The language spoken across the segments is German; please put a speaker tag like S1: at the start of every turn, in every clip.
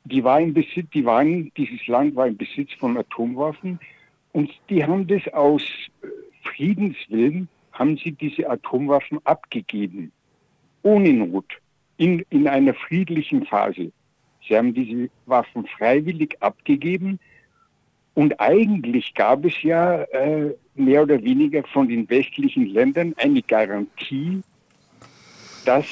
S1: dieses Land war im Besitz von Atomwaffen und die haben das aus Friedenswillen, haben sie diese Atomwaffen abgegeben, ohne Not, in einer friedlichen Phase. Sie haben diese Waffen freiwillig abgegeben und eigentlich gab es ja mehr oder weniger von den westlichen Ländern eine Garantie, dass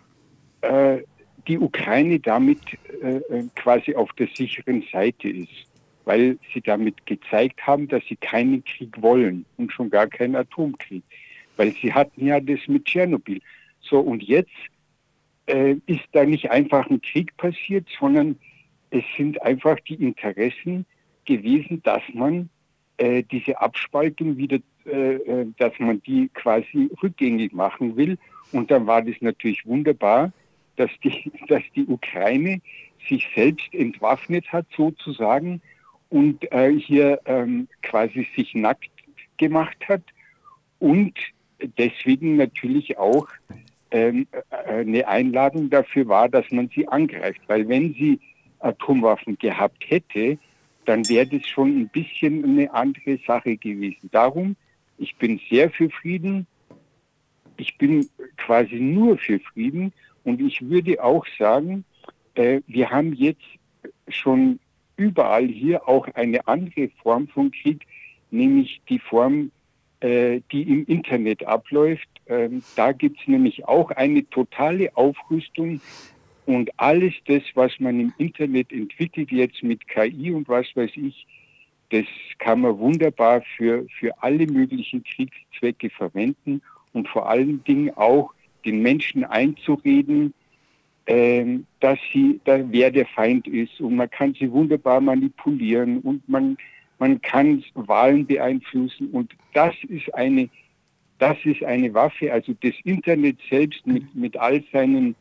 S1: die Ukraine damit quasi auf der sicheren Seite ist, weil sie damit gezeigt haben, dass sie keinen Krieg wollen und schon gar keinen Atomkrieg, weil sie hatten ja das mit Tschernobyl. So, und jetzt ist da nicht einfach ein Krieg passiert, sondern es sind einfach die Interessen gewesen, dass man diese Abspaltung wieder, dass man die quasi rückgängig machen will. Und dann war das natürlich wunderbar, dass die Ukraine sich selbst entwaffnet hat sozusagen und hier quasi sich nackt gemacht hat und deswegen natürlich auch eine Einladung dafür war, dass man sie angreift. Weil wenn sie Atomwaffen gehabt hätte, dann wäre das schon ein bisschen eine andere Sache gewesen. Darum, ich bin sehr für Frieden. Ich bin quasi nur für Frieden. Und ich würde auch sagen, wir haben jetzt schon überall hier auch eine andere Form von Krieg, nämlich die Form, die im Internet abläuft. Da gibt es nämlich auch eine totale Aufrüstung und alles das, was man im Internet entwickelt, jetzt mit KI und was weiß ich, das kann man wunderbar für alle möglichen Kriegszwecke verwenden und vor allen Dingen auch den Menschen einzureden, dass wer der Feind ist und man kann sie wunderbar manipulieren und man kann Wahlen beeinflussen und das ist eine Waffe, also das Internet selbst mit all seinen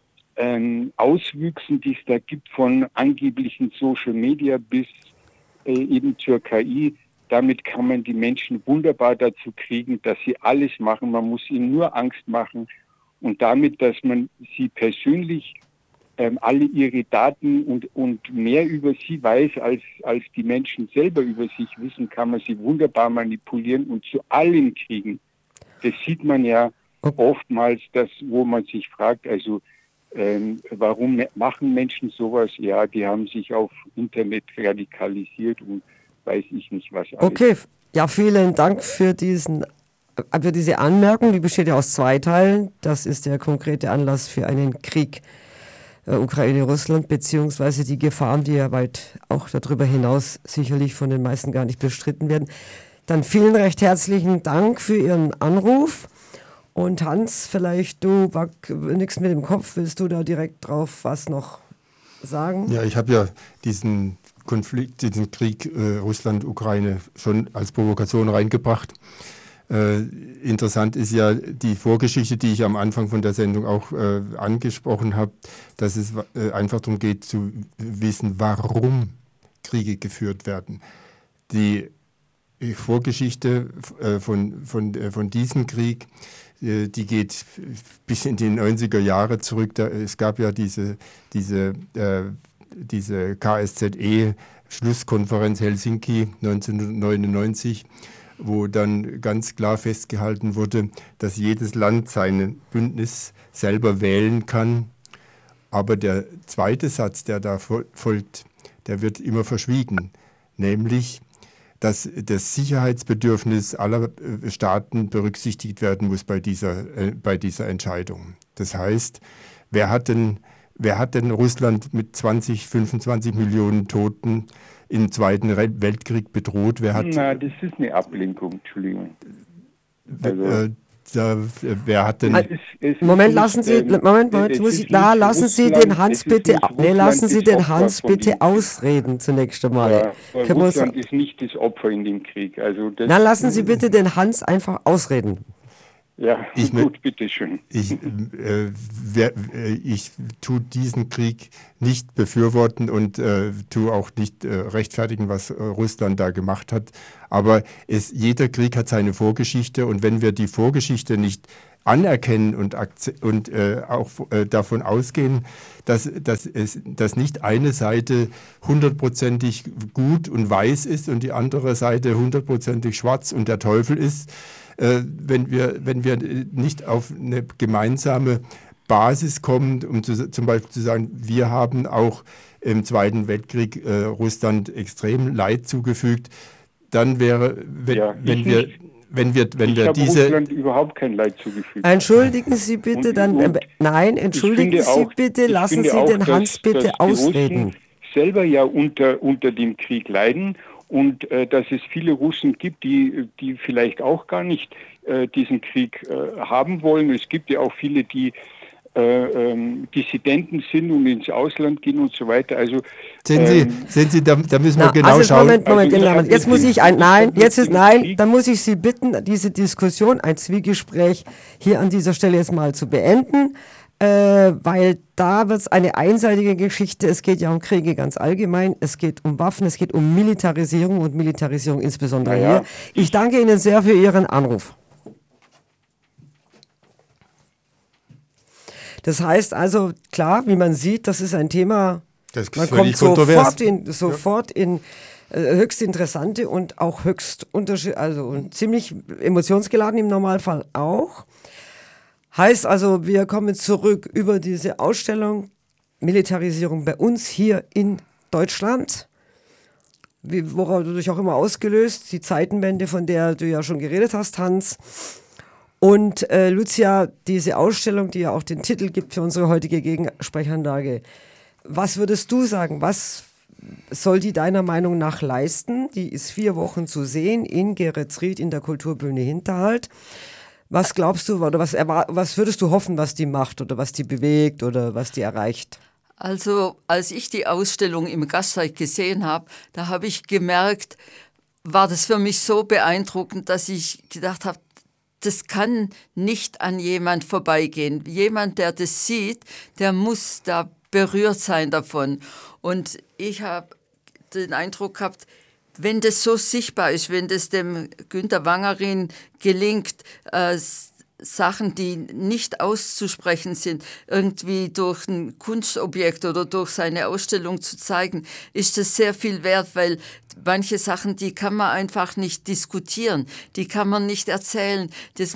S1: Auswüchsen, die es da gibt, von angeblichen Social Media bis eben zur KI, damit kann man die Menschen wunderbar dazu kriegen, dass sie alles machen. Man muss ihnen nur Angst machen und damit, dass man sie persönlich alle ihre Daten und mehr über sie weiß, als die Menschen selber über sich wissen, kann man sie wunderbar manipulieren und zu allem kriegen. Das sieht man ja oftmals, wo man sich fragt, also warum machen Menschen sowas? Ja, die haben sich auf Internet radikalisiert und weiß ich nicht was alles.
S2: Okay, ja, vielen Dank für diese Anmerkung. Die besteht ja aus 2 Teilen. Das ist der konkrete Anlass für einen Krieg Ukraine-Russland, beziehungsweise die Gefahren, die ja weit auch darüber hinaus sicherlich von den meisten gar nicht bestritten werden. Dann vielen recht herzlichen Dank für Ihren Anruf. Und Hans, vielleicht du, nichts mit dem Kopf, willst du da direkt drauf was noch sagen?
S3: Ja, ich habe ja diesen Konflikt, diesen Krieg Russland-Ukraine schon als Provokation reingebracht. Interessant ist ja die Vorgeschichte, die ich am Anfang von der Sendung auch angesprochen habe, dass es einfach darum geht zu wissen, warum Kriege geführt werden. Die Vorgeschichte von diesem Krieg, die geht bis in die 90er Jahre zurück. Es gab ja diese KSZE-Schlusskonferenz Helsinki 1999, wo dann ganz klar festgehalten wurde, dass jedes Land sein Bündnis selber wählen kann. Aber der zweite Satz, der da folgt, der wird immer verschwiegen, nämlich dass das Sicherheitsbedürfnis aller Staaten berücksichtigt werden muss bei dieser Entscheidung. Das heißt, wer hat denn Russland mit 25 Millionen Toten im Zweiten Weltkrieg bedroht?
S1: Das ist eine Ablenkung, Entschuldigung.
S3: Wer hat denn...
S2: Moment, lassen Sie den Hans bitte ausreden zunächst einmal.
S1: Ja, Russland ist nicht das Opfer in dem Krieg. Also
S2: lassen Sie bitte den Hans einfach ausreden.
S1: Ja, gut, bitteschön.
S3: Ich tue diesen Krieg nicht befürworten und tue auch nicht rechtfertigen, was Russland da gemacht hat. Aber jeder Krieg hat seine Vorgeschichte, und wenn wir die Vorgeschichte nicht anerkennen und auch davon ausgehen, dass nicht eine Seite hundertprozentig gut und weiß ist und die andere Seite hundertprozentig schwarz und der Teufel ist, wenn wir nicht auf eine gemeinsame Basis kommen, um zum Beispiel zu sagen, wir haben auch im Zweiten Weltkrieg Russland extrem Leid zugefügt, dann wäre, wenn wir diese...
S1: Russland überhaupt kein Leid zugefügt.
S2: Entschuldigen Sie bitte, entschuldigen Sie bitte, lassen Sie den Hans bitte ausreden.
S1: Selber ja unter dem Krieg leiden. Und dass es viele Russen gibt, die vielleicht auch gar nicht diesen Krieg haben wollen. Es gibt ja auch viele, die Dissidenten sind und ins Ausland gehen und so weiter. Also
S3: sehen Sie, da müssen wir genau schauen.
S2: Moment. Jetzt muss ich dann muss ich Sie bitten, diese Diskussion, ein Zwiegespräch hier an dieser Stelle jetzt mal zu beenden. Weil da wird es eine einseitige Geschichte. Es geht ja um Kriege ganz allgemein. Es geht um Waffen, es geht um Militarisierung und Militarisierung insbesondere hier. Ich danke Ihnen sehr für Ihren Anruf. Das heißt also, klar, wie man sieht, das ist ein Thema, man kommt sofort in höchst interessante und auch höchst und ziemlich emotionsgeladen im Normalfall auch. Heißt also, wir kommen zurück über diese Ausstellung Militarisierung bei uns hier in Deutschland, wodurch auch immer ausgelöst, die Zeitenwende, von der du ja schon geredet hast, Hans. Und Lucia, diese Ausstellung, die ja auch den Titel gibt für unsere heutige Gegensprechanlage, was würdest du sagen, was soll die deiner Meinung nach leisten? Die ist 4 Wochen zu sehen in Geretsried in der Kulturbühne Hinterhalt. Was glaubst du oder was würdest du hoffen, was die macht oder was die bewegt oder was die erreicht?
S4: Also als ich die Ausstellung im Gastreich gesehen habe, da habe ich gemerkt, war das für mich so beeindruckend, dass ich gedacht habe, das kann nicht an jemand vorbeigehen. Jemand, der das sieht, der muss da berührt sein davon. Und ich habe den Eindruck gehabt, wenn das so sichtbar ist, wenn das dem Günter Wangerin gelingt, Sachen, die nicht auszusprechen sind, irgendwie durch ein Kunstobjekt oder durch seine Ausstellung zu zeigen, ist das sehr viel wert, weil manche Sachen, die kann man einfach nicht diskutieren, die kann man nicht erzählen, das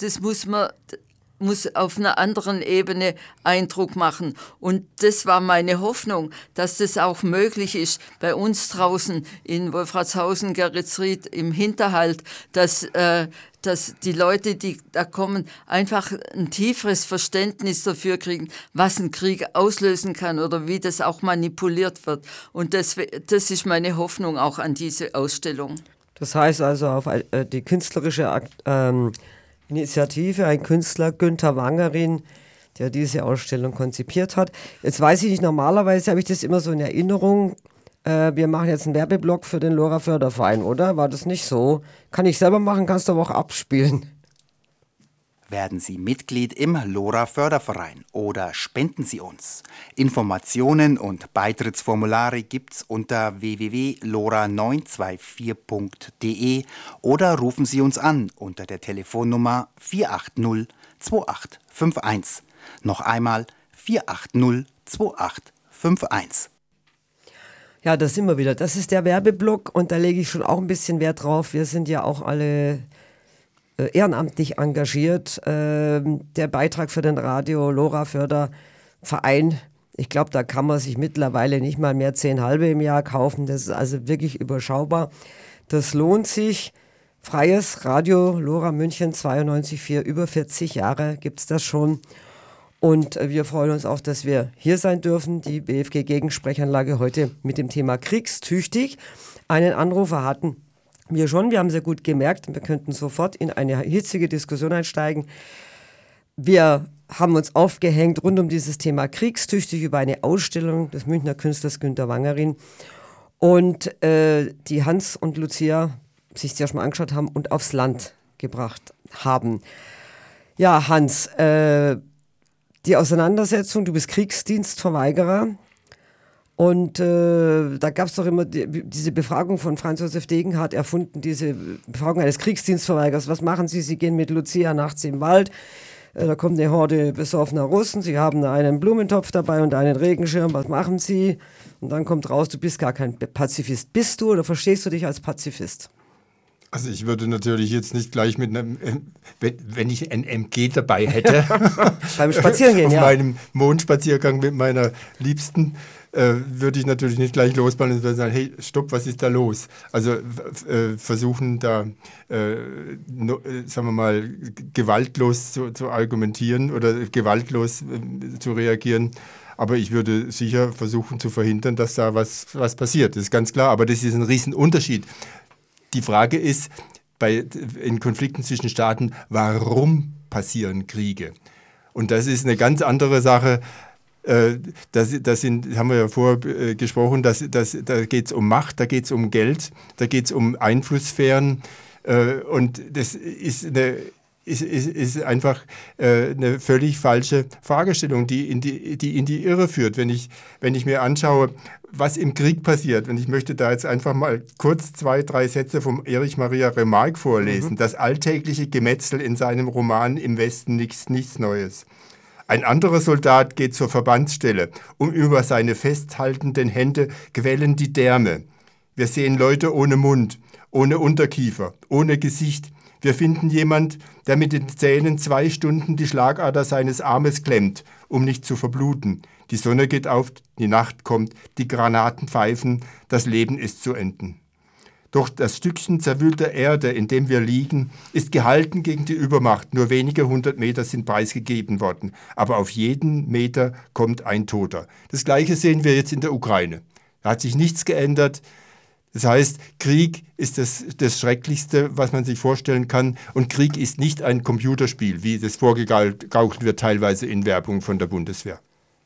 S4: muss auf einer anderen Ebene Eindruck machen. Und das war meine Hoffnung, dass das auch möglich ist bei uns draußen in Wolfratshausen, Geretsried, im Hinterhalt, dass die Leute, die da kommen, einfach ein tieferes Verständnis dafür kriegen, was ein Krieg auslösen kann oder wie das auch manipuliert wird. Und das ist meine Hoffnung auch an diese Ausstellung.
S2: Das heißt also auf die künstlerische Initiative, ein Künstler, Günter Wangerin, der diese Ausstellung konzipiert hat. Jetzt weiß ich nicht, normalerweise habe ich das immer so in Erinnerung, wir machen jetzt einen Werbeblock für den LoRa Förderverein, oder? War das nicht so? Kann ich selber machen, kannst du aber auch abspielen.
S5: Werden Sie Mitglied im LoRa Förderverein oder spenden Sie uns. Informationen und Beitrittsformulare gibt's unter www.lora924.de oder rufen Sie uns an unter der Telefonnummer 480 2851. Noch einmal 480 2851.
S2: Ja, das sind wir wieder. Das ist der Werbeblock und da lege ich schon auch ein bisschen Wert drauf. Wir sind ja auch alle ehrenamtlich engagiert. Der Beitrag für den Radio LoRa Förderverein, ich glaube, da kann man sich mittlerweile nicht mal mehr 10 halbe im Jahr kaufen. Das ist also wirklich überschaubar. Das lohnt sich. Freies Radio LoRa München 92,4, über 40 Jahre gibt es das schon. Und wir freuen uns auch, dass wir hier sein dürfen. Die BFG Gegensprechanlage heute mit dem Thema kriegstüchtig. Einen Anrufer hatten wir schon. Wir haben sehr gut gemerkt, wir könnten sofort in eine hitzige Diskussion einsteigen. Wir haben uns aufgehängt rund um dieses Thema kriegstüchtig über eine Ausstellung des Münchner Künstlers Günter Wangerin. Und die Hans und Lucia sich das ja schon mal angeschaut haben und aufs Land gebracht haben. Ja, Hans, die Auseinandersetzung, du bist Kriegsdienstverweigerer und da gab es doch immer diese Befragung von Franz Josef Degenhardt erfunden, diese Befragung eines Kriegsdienstverweigers. Was machen Sie? Sie gehen mit Lucia nachts im Wald, da kommt eine Horde besoffener Russen, Sie haben einen Blumentopf dabei und einen Regenschirm, was machen Sie? Und dann kommt raus, du bist gar kein Pazifist. Bist du oder verstehst du dich als Pazifist?
S3: Also ich würde natürlich jetzt nicht gleich mit einem, wenn ich ein MG dabei hätte,
S2: beim Spazierengehen,
S3: auf
S2: ja.
S3: meinem Mondspaziergang mit meiner Liebsten, würde ich natürlich nicht gleich losballen und würde sagen, hey, stopp, was ist da los? Also versuchen da, sagen wir mal, gewaltlos zu argumentieren oder gewaltlos zu reagieren. Aber ich würde sicher versuchen zu verhindern, dass da was passiert. Das ist ganz klar, aber das ist ein Riesenunterschied. Die Frage ist, in Konflikten zwischen Staaten, warum passieren Kriege? Und das ist eine ganz andere Sache. Haben wir ja vorher gesprochen, da geht es um Macht, da geht es um Geld, da geht es um Einflusssphären. Und das ist einfach eine völlig falsche Fragestellung, die in die Irre führt. Wenn ich mir anschaue, was im Krieg passiert, und ich möchte da jetzt einfach mal kurz 2, 3 Sätze vom Erich Maria Remarque vorlesen. Das alltägliche Gemetzel in seinem Roman Im Westen nichts Neues. Ein anderer Soldat geht zur Verbandsstelle, über seine festhaltenden Hände quellen die Därme. Wir sehen Leute ohne Mund, ohne Unterkiefer, ohne Gesicht. Wir finden jemand, der mit den Zähnen 2 Stunden die Schlagader seines Armes klemmt, um nicht zu verbluten. Die Sonne geht auf, die Nacht kommt, die Granaten pfeifen, das Leben ist zu enden. Doch das Stückchen zerwühlter Erde, in dem wir liegen, ist gehalten gegen die Übermacht. Nur wenige 100 Meter sind preisgegeben worden. Aber auf jeden Meter kommt ein Toter. Das Gleiche sehen wir jetzt in der Ukraine. Da hat sich nichts geändert. Das heißt, Krieg ist das Schrecklichste, was man sich vorstellen kann. Und Krieg ist nicht ein Computerspiel, wie das vorgegaukelt wird teilweise in Werbung von der Bundeswehr.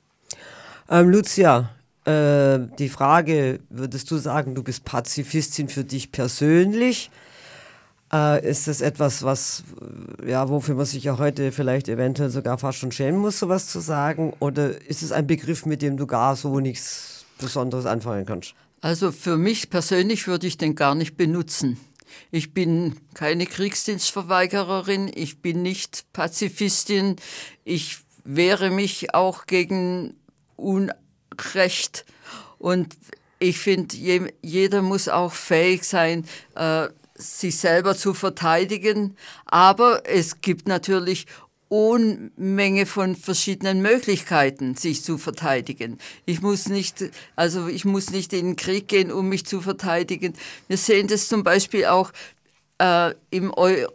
S2: Lucia, die Frage, würdest du sagen, du bist Pazifistin für dich persönlich? Ist das etwas, wofür man sich ja heute vielleicht eventuell sogar fast schon schämen muss, sowas zu sagen? Oder ist es ein Begriff, mit dem du gar so nichts Besonderes anfangen kannst?
S4: Also für mich persönlich würde ich den gar nicht benutzen. Ich bin keine Kriegsdienstverweigererin, ich bin nicht Pazifistin, ich wehre mich auch gegen Unrecht und ich finde, jeder muss auch fähig sein, sich selber zu verteidigen, aber es gibt natürlich Unmenge von verschiedenen Möglichkeiten, sich zu verteidigen. Ich muss nicht in den Krieg gehen, um mich zu verteidigen. Wir sehen das zum Beispiel auch in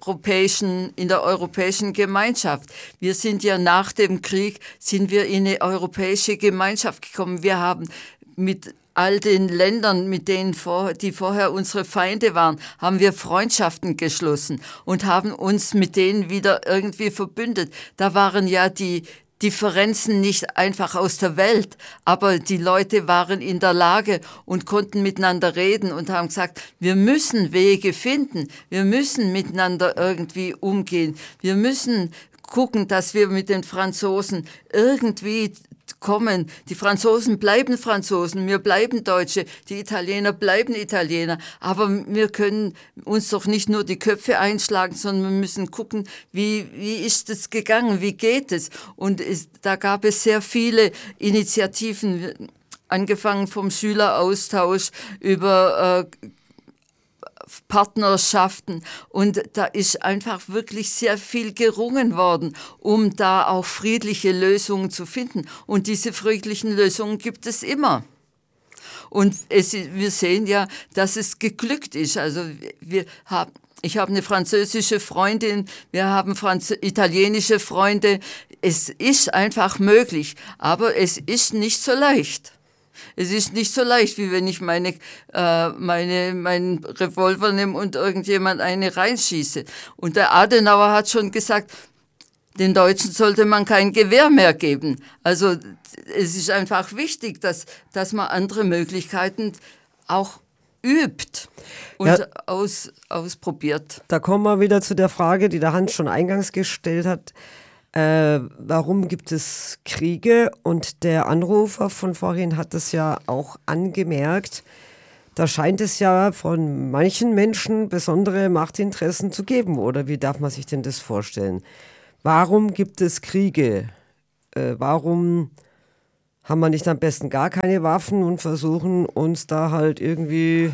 S4: der europäischen Gemeinschaft. Wir sind ja nach dem Krieg, in eine europäische Gemeinschaft gekommen. Wir haben mit all den Ländern, die vorher unsere Feinde waren, haben wir Freundschaften geschlossen und haben uns mit denen wieder irgendwie verbündet. Da waren ja die Differenzen nicht einfach aus der Welt, aber die Leute waren in der Lage und konnten miteinander reden und haben gesagt, wir müssen Wege finden, wir müssen miteinander irgendwie umgehen, wir müssen gucken, dass wir mit den Franzosen irgendwie kommen. Die Franzosen bleiben Franzosen, wir bleiben Deutsche, die Italiener bleiben Italiener, aber wir können uns doch nicht nur die Köpfe einschlagen, sondern wir müssen gucken, wie ist es gegangen, wie geht es? Und da gab es sehr viele Initiativen, angefangen vom Schüleraustausch über Partnerschaften und da ist einfach wirklich sehr viel gerungen worden, um da auch friedliche Lösungen zu finden und diese friedlichen Lösungen gibt es immer. Und wir sehen ja, dass es geglückt ist. Also ich habe eine französische Freundin, wir haben italienische Freunde. Es ist einfach möglich, aber es ist nicht so leicht. Es ist nicht so leicht, wie wenn ich meinen Revolver nehme und irgendjemand eine reinschieße. Und der Adenauer hat schon gesagt, den Deutschen sollte man kein Gewehr mehr geben. Also es ist einfach wichtig, dass man andere Möglichkeiten auch übt und
S2: Ja.
S4: ausprobiert.
S2: Da kommen wir wieder zu der Frage, die der Hans schon eingangs gestellt hat. Warum gibt es Kriege? Und der Anrufer von vorhin hat es ja auch angemerkt. Da scheint es ja von manchen Menschen besondere Machtinteressen zu geben. Oder wie darf man sich denn das vorstellen? Warum gibt es Kriege? Warum haben wir nicht am besten gar keine Waffen und versuchen uns da halt irgendwie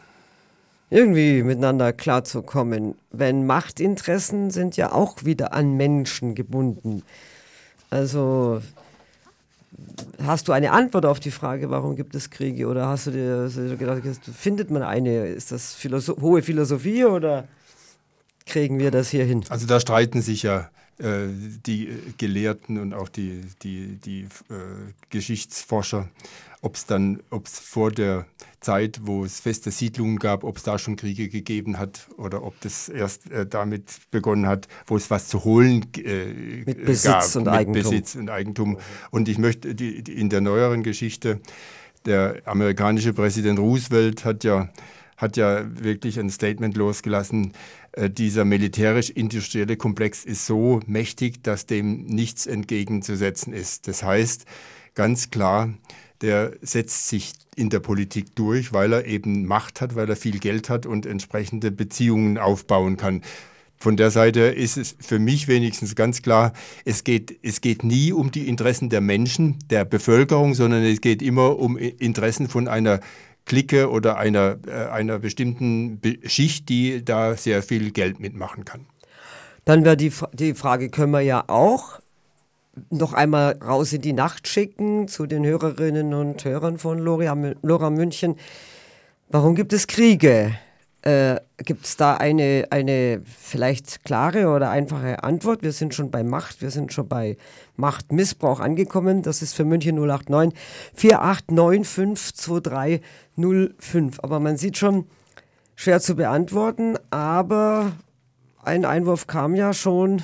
S2: miteinander klarzukommen? Wenn Machtinteressen sind ja auch wieder an Menschen gebunden. Also hast du eine Antwort auf die Frage, warum gibt es Kriege? Oder hast du dir gedacht, findet man eine? Ist das hohe Philosophie oder kriegen wir das hier hin?
S3: Also da streiten sich ja die Gelehrten und auch die Geschichtsforscher, ob es vor der Zeit, wo es feste Siedlungen gab, ob es da schon Kriege gegeben hat oder ob das erst damit begonnen hat, wo es was zu holen
S2: Mit Besitz
S3: gab,
S2: und Eigentum.
S3: Besitz und Eigentum. Und ich möchte in der neueren Geschichte, der amerikanische Präsident Roosevelt hat ja wirklich ein Statement losgelassen, dieser militärisch-industrielle Komplex ist so mächtig, dass dem nichts entgegenzusetzen ist. Das heißt, ganz klar, der setzt sich in der Politik durch, weil er eben Macht hat, weil er viel Geld hat und entsprechende Beziehungen aufbauen kann. Von der Seite ist es für mich wenigstens ganz klar, es geht nie um die Interessen der Menschen, der Bevölkerung, sondern es geht immer um Interessen von einer Clique oder einer bestimmten Schicht, die da sehr viel Geld mitmachen kann.
S2: Dann wäre die Frage, können wir ja auch noch einmal raus in die Nacht schicken zu den Hörerinnen und Hörern von Lora München. Warum gibt es Kriege? Gibt es da eine vielleicht klare oder einfache Antwort? Wir sind schon bei Macht, wir sind schon bei Machtmissbrauch angekommen. Das ist für München 089 4895 2305. Aber man sieht schon, schwer zu beantworten, aber ein Einwurf kam ja schon.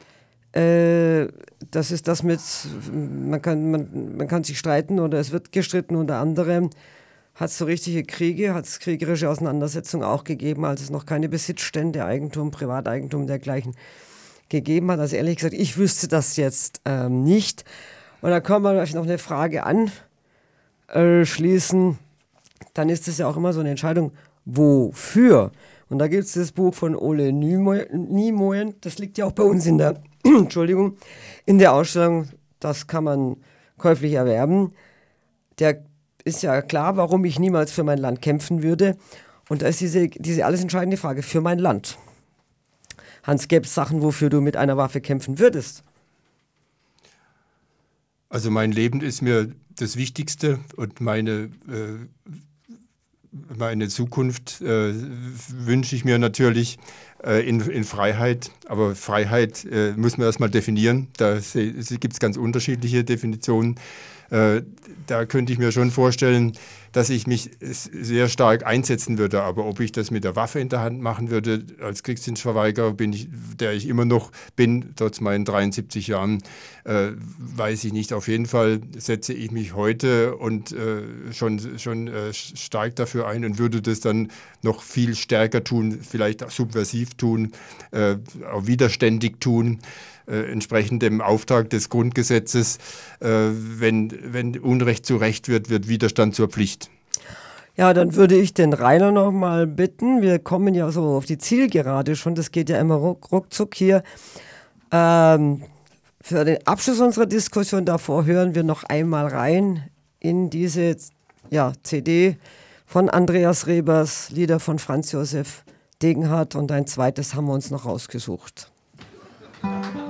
S2: Das ist das mit, man kann sich streiten oder es wird gestritten, unter anderem. Hat es so richtige Kriege, hat es kriegerische Auseinandersetzungen auch gegeben, als es noch keine Besitzstände, Eigentum, Privateigentum dergleichen gegeben hat. Also ehrlich gesagt, ich wüsste das jetzt nicht. Und da kann man vielleicht noch eine Frage anschließen. Dann ist es ja auch immer so eine Entscheidung, wofür? Und da gibt es das Buch von Ole Niemoyen, das liegt ja auch bei uns in der, Entschuldigung, in der Ausstellung, das kann man käuflich erwerben. Der ist ja klar, warum ich niemals für mein Land kämpfen würde. Und da ist diese alles entscheidende Frage, für mein Land. Hans, gäbe es Sachen, wofür du mit einer Waffe kämpfen würdest?
S3: Also mein Leben ist mir das Wichtigste und meine Zukunft wünsche ich mir natürlich in Freiheit. Aber Freiheit müssen wir erstmal definieren. Da gibt es ganz unterschiedliche Definitionen. Da könnte ich mir schon vorstellen, dass ich mich sehr stark einsetzen würde. Aber ob ich das mit der Waffe in der Hand machen würde, als Kriegsdienstverweigerer, der ich immer noch bin, trotz meinen 73 Jahren, weiß ich nicht. Auf jeden Fall setze ich mich heute und schon stark dafür ein und würde das dann noch viel stärker tun, vielleicht auch subversiv tun, auch widerständig tun. Entsprechend dem Auftrag des Grundgesetzes, wenn Unrecht zu Recht wird, wird Widerstand zur Pflicht.
S2: Ja, dann würde ich den Rainer noch mal bitten. Wir kommen ja so auf die Zielgerade schon. Das geht ja immer ruckzuck hier. Für den Abschluss unserer Diskussion davor hören wir noch einmal rein in diese CD von Andreas Rebers, Lieder von Franz Josef Degenhardt und ein zweites haben wir uns noch rausgesucht.